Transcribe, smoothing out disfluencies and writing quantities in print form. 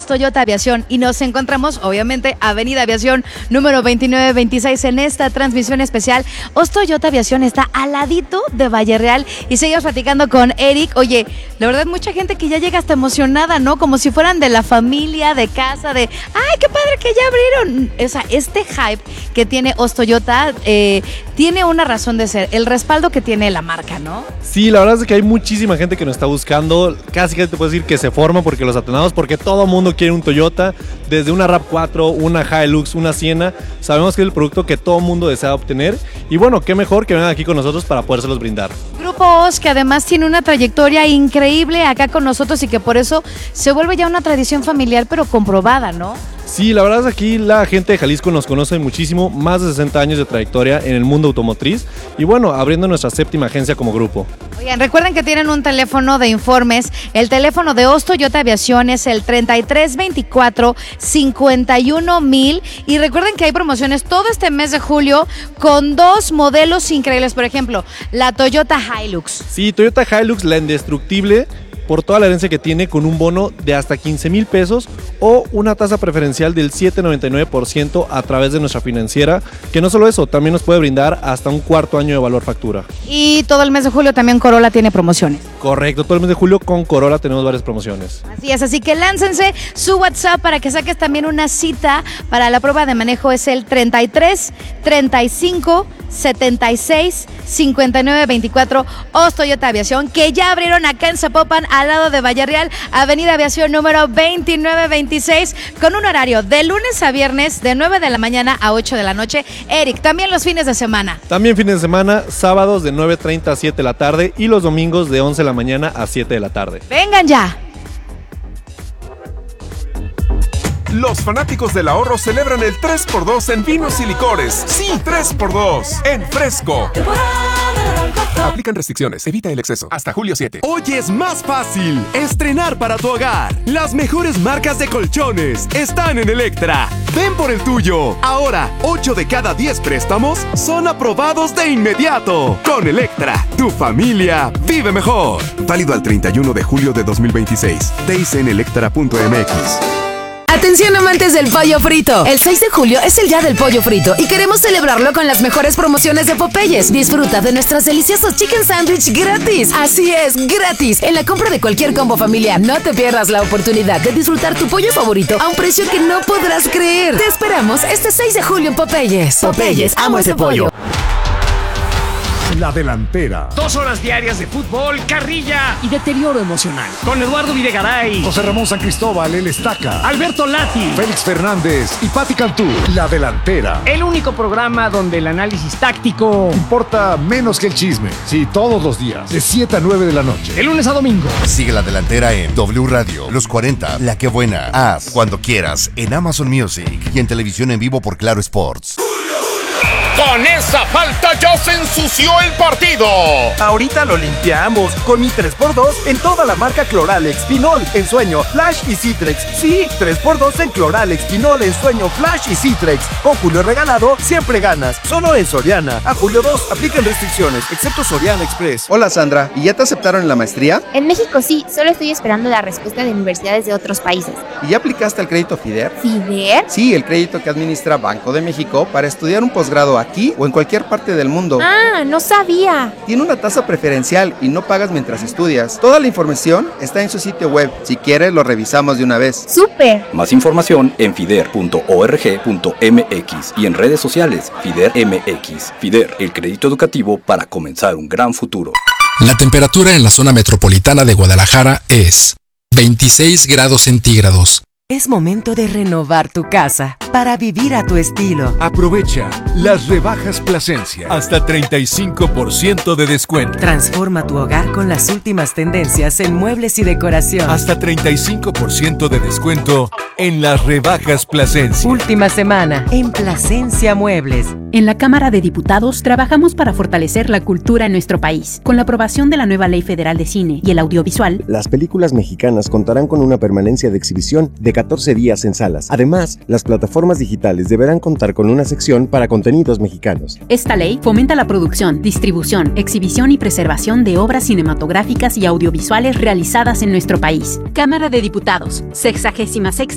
Toyota Aviación y nos encontramos, obviamente, Avenida Aviación número 2926 en esta transmisión especial. Toyota Aviación está al ladito de Valle Real y seguimos platicando con Eric. Oye, la verdad, mucha gente que ya llega hasta emocionada, ¿no? Como si fueran de la familia, de casa, de ¡ay, qué padre que ya abrieron! O sea, este hype que tiene Toyota tiene una razón de ser, el respaldo que tiene la marca, ¿no? Sí, la verdad es que hay muchísima gente que nos está buscando, casi que te puedo decir que se forma porque los atenamos, porque todo el mundo quiere un Toyota, desde una RAV4, una Hilux, una Siena, sabemos que es el producto que todo el mundo desea obtener y bueno, qué mejor que vengan aquí con nosotros para podérselos brindar. Grupo Oz, que además tiene una trayectoria increíble acá con nosotros y que por eso se vuelve ya una tradición familiar, pero comprobada, ¿no? Sí, la verdad es que aquí la gente de Jalisco nos conoce muchísimo, más de 60 años de trayectoria en el mundo automotriz y bueno, abriendo nuestra 7ª agencia como grupo. Oigan, recuerden que tienen un teléfono de informes, el teléfono de Toyota Aviación es el 3324-51000 y recuerden que hay promociones todo este mes de julio con 2 modelos increíbles, por ejemplo, la Toyota Hilux. Sí, Toyota Hilux, la indestructible, por toda la herencia que tiene con un bono de hasta 15,000 pesos o una tasa preferencial del 7.99% a través de nuestra financiera, que no solo eso, también nos puede brindar hasta un cuarto año de valor factura. Y todo el mes de julio también Corolla tiene promociones. Correcto, todo el mes de julio con Corolla tenemos varias promociones. Así es, así que láncense su WhatsApp para que saques también una cita para la prueba de manejo, es el 33 35 76 59 24 Toyota Aviación, que ya abrieron acá en Zapopan, al lado de Valle Real, Avenida Aviación número 2926, con un horario de lunes a viernes de 9 de la mañana a 8 de la noche. Eric, también los fines de semana. También fines de semana, sábados de 9:30 a 7 de la tarde y los domingos de 11 de la mañana a 7 de la tarde. ¡Vengan ya! Los fanáticos del ahorro celebran el 3x2 en vinos y licores. Sí, 3x2 en Fresco. Aplican restricciones, evita el exceso. Hasta julio 7. Hoy es más fácil estrenar para tu hogar. Las mejores marcas de colchones están en Electra. Ven por el tuyo. Ahora, 8 de cada 10 préstamos son aprobados de inmediato. Con Electra, tu familia vive mejor. Válido al 31 de julio de 2026. Te en electra.mx. Atención amantes del pollo frito. El 6 de julio es el día del pollo frito y queremos celebrarlo con las mejores promociones de Popeyes. Disfruta de nuestros deliciosos chicken sandwich gratis. Así es, gratis. En la compra de cualquier combo familiar, no te pierdas la oportunidad de disfrutar tu pollo favorito a un precio que no podrás creer. Te esperamos este 6 de julio en Popeyes. Popeyes, amo ese pollo. La Delantera. 2 horas diarias de fútbol, carrilla y deterioro emocional. Con Eduardo Videgaray, José Ramón San Cristóbal, el Estaca, Alberto Lati, Félix Fernández y Pati Cantú. La Delantera. El único programa donde el análisis táctico importa menos que el chisme. Sí, todos los días, de 7 a 9 de la noche. De lunes a domingo. Sigue La Delantera en W Radio, Los 40, La Que Buena, Haz, Cuando Quieras, en Amazon Music y en televisión en vivo por Claro Sports. Con esa falta ya se ensució el partido. Ahorita lo limpiamos con mi 3x2 en toda la marca Cloralex, Pinol, Ensueño, Flash y Citrex. Sí, 3x2 en Cloralex, Pinol, Ensueño, Flash y Citrex. Con Julio regalado, siempre ganas. Solo en Soriana. A julio 2, aplican restricciones, excepto Soriana Express. Hola Sandra, ¿y ya te aceptaron en la maestría? En México sí, solo estoy esperando la respuesta de universidades de otros países. ¿Y ya aplicaste el crédito FIDER? ¿FIDER? Sí, el crédito que administra Banco de México para estudiar un posgrado aquí o en cualquier parte del mundo. Ah, no sabía. Tiene una tasa preferencial y no pagas mientras estudias. Toda la información está en su sitio web. Si quieres, lo revisamos de una vez. ¡Súper! Más información en fider.org.mx y en redes sociales FIDER MX. FIDER, el crédito educativo para comenzar un gran futuro. La temperatura en la zona metropolitana de Guadalajara es 26 grados centígrados. Es momento de renovar tu casa para vivir a tu estilo. Aprovecha las rebajas Plasencia. Hasta 35% de descuento. Transforma tu hogar con las últimas tendencias en muebles y decoración. Hasta 35% de descuento en las rebajas Plasencia. Última semana en Plasencia Muebles. En la Cámara de Diputados trabajamos para fortalecer la cultura en nuestro país. Con la aprobación de la nueva Ley Federal de Cine y el Audiovisual, las películas mexicanas contarán con una permanencia de exhibición de 14 días en salas. Además, las plataformas digitales deberán contar con una sección para contenidos mexicanos. Esta ley fomenta la producción, distribución, exhibición y preservación de obras cinematográficas y audiovisuales realizadas en nuestro país. Cámara de Diputados, 66ª